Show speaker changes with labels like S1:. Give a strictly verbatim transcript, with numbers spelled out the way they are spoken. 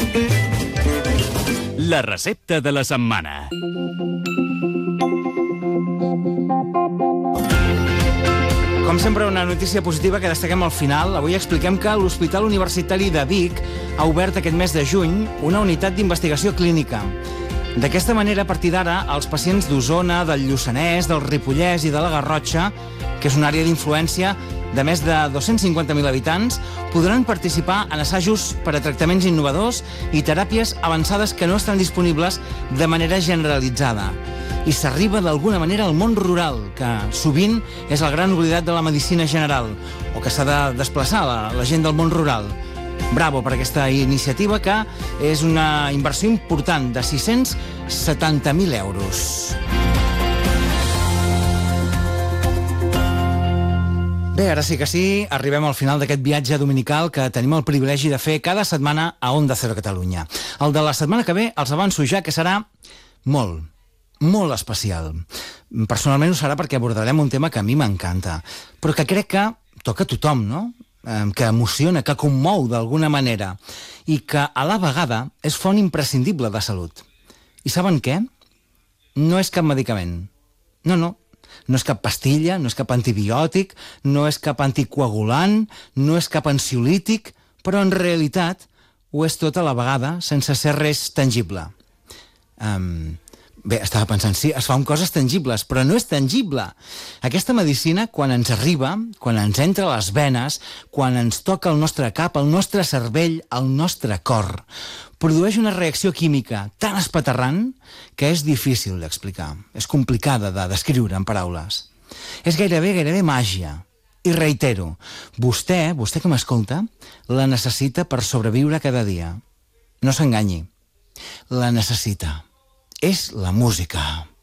S1: La recepta de la setmana.
S2: Com sempre, una notícia positiva que destaquem al final. Avui expliquem que l'Hospital Universitari de Vic ha obert aquest mes de juny una unitat d'investigació clínica. D'aquesta manera, a partir d'ara, els pacients d'Osona, del Lluçanès, del Ripollès i de la Garrotxa, que és una àrea d'influència de més de dos-cents cinquanta mil habitants, podran participar en assajos per a tractaments innovadors i teràpies avançades que no estan disponibles de manera generalitzada. I s'arriba d'alguna manera al món rural, que sovint és el gran oblidat de la medicina general, o que s'ha de desplaçar la, la gent del món rural. Bravo per aquesta iniciativa, que és una inversió important de sis-cents setanta mil euros. Bé, ara sí que sí, arribem al final d'aquest viatge dominical que tenim el privilegi de fer cada setmana a Onda Cero Catalunya. El de la setmana que ve els avanço ja que serà molt, molt especial. Personalment ho serà perquè abordarem un tema que a mi m'encanta, però que crec que toca a tothom, no? Que emociona, que commou d'alguna manera i que a la vegada és font imprescindible de salut. I saben què? No és cap medicament. No, no. No és cap pastilla, no és cap antibiòtic, no és cap anticoagulant, no és cap ansiolític, però en realitat ho és tot a la vegada sense ser res tangible. Um, bé, estava pensant, sí, es fa amb coses tangibles, però no és tangible. Aquesta medicina, quan ens arriba, quan ens entra a les venes, quan ens toca el nostre cap, el nostre cervell, el nostre cor, produeix una reacció química tan espaterrant que és difícil d'explicar. És complicada de descriure en paraules. És gairebé, gairebé màgia. I reitero, vostè, vostè que m'escolta, la necessita per sobreviure cada dia. No s'enganyi. La necessita. És la música.